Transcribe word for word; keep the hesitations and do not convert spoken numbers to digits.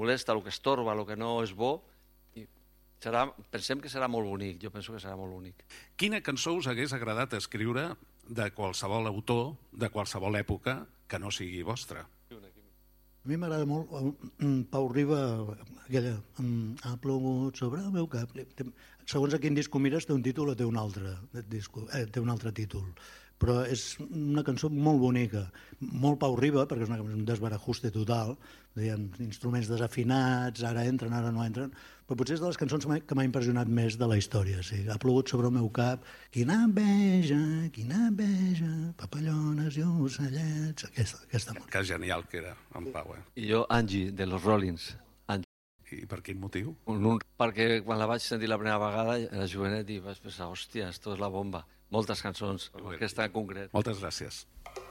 molesta, el que estorba, el que no és bo, i serà, pensem que serà molt bonic, jo penso que serà molt bonic. Quina cançó us hagués agradat escriure de qualsevol autor, de qualsevol època, que no sigui vostra? A mi m'agrada molt Pau Riba, aquella ha plogut sobre el meu cap. Segons a quin disc ho mires té un títol o té un altre, eh, té un altre títol. Però és una cançó molt bonica, molt Pau Riba, perquè és una, un desbarajuste total, deien, instruments desafinats, ara entren, ara no entren, però potser és de les cançons que m'ha impressionat més de la història. Sí. Ha plogut sobre el meu cap, quina enveja, quina enveja, papallones i ocellets, aquesta, aquesta música. Que genial que era, en Pau. Eh? I jo, Angie, de los Rollins. Angie. I per quin motiu? Un, un, perquè quan la vaig sentir la primera vegada, era jovenet, i vaig pensar, hòstia, esto és la bomba. Moltes cançons, aquesta en concret. Moltes gràcies.